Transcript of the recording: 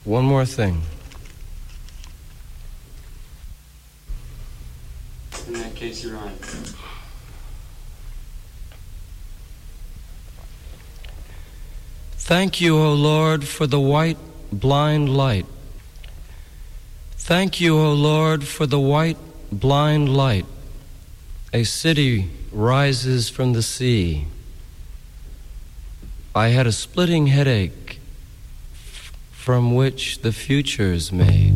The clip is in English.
One more thing. In that case, you're on. Thank you, O Lord, for the white, blind light. Thank you, O Lord, for the white, blind light. A city rises from the sea. I had a splitting headache from which the future's made.